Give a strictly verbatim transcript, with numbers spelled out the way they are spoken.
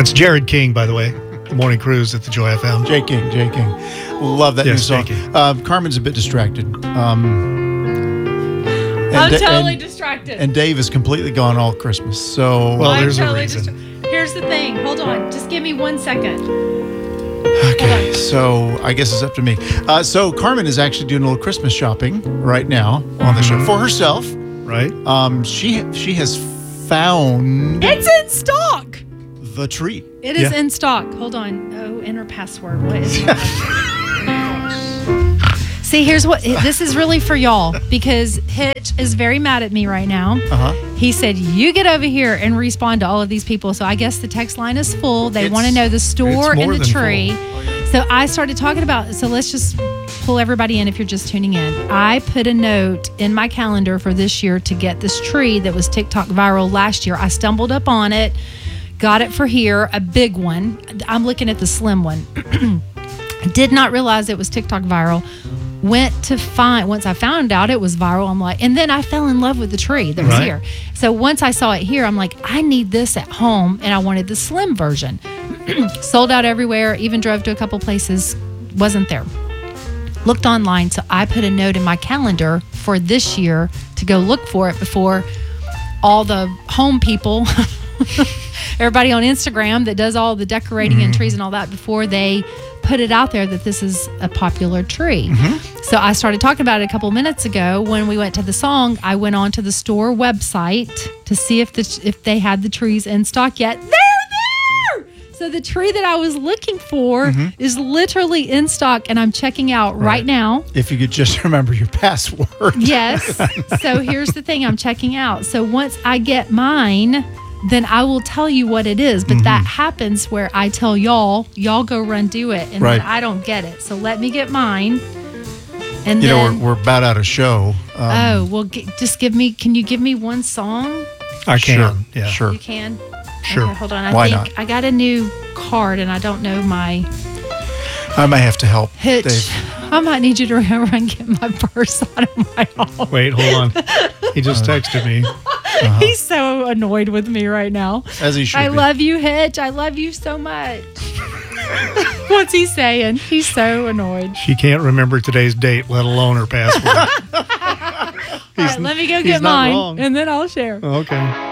That's Jared King, by the way. The Morning Cruise at the Joy F M. J. King, J. King. Love that Yes, new J. song. King. Uh, Carmen's a bit distracted. Um, and I'm Da- totally and, distracted. and Dave is completely gone all Christmas. So, Well, I'm there's a totally reason. distra- Here's the thing. Hold on. Just give me one second. okay. So I guess it's up to me. Uh, so Carmen is actually doing a little Christmas shopping right now on the show for herself. Right? Um, she she has found It's in stock. the tree. It is Yeah. in stock. Hold on. Oh, enter password. What is it? See, here's what this is really for y'all because Hitch is very mad at me right now. Uh-huh. He said, "You get over here and respond to all of these people." So I guess the text line is full. They It's- want to know the store it's and more the than tree. So I started talking about. So let's just pull everybody in if you're just tuning in. I put a note in my calendar for this year to get this tree that was TikTok viral last year. I stumbled up on it, got it for here, a big one. I'm looking at the slim one. Did not realize it was TikTok viral. Went to find, once I found out it was viral, I'm like, and then I fell in love with the tree that was Right. here. So once I saw it here, I'm like, I need this at home, and I wanted the slim version. Sold out everywhere, even drove to a couple places, wasn't there. Looked online, so I put a note in my calendar for this year to go look for it before all the home people, everybody on Instagram that does all the decorating Mm-hmm. and trees and all that, before they put it out there that this is a popular tree. Mm-hmm. So I started talking about it a couple minutes ago. When we went to the song, I went on to the store website to see if the if they had the trees in stock yet. They're there! So the tree that I was looking for Mm-hmm. is literally in stock, and I'm checking out right, Right. now. If you could just remember your password. Yes. So here's the thing I'm checking out. So once I get mine, then I will tell you what it is. But that happens where I tell y'all, y'all go run do it, and Right. then I don't get it. So let me get mine. And You know, then, we're, we're about out of show. Um, oh, well, g- just give me, can you give me one song? I can. Sure. Yeah. Sure. You can? Sure. Okay, hold on. I Why think not? I got a new card and I don't know my I might have to help Hitch. Dave. I might need you to remember and get my purse out of my home. Wait, hold on. He just Uh-huh. texted me. He's so annoyed with me right now. As he should I be. love you, Hitch. I love you so much. What's he saying? He's so annoyed. She can't remember today's date, let alone her password. All right, let me go he's get not mine, wrong. and then I'll share. Okay.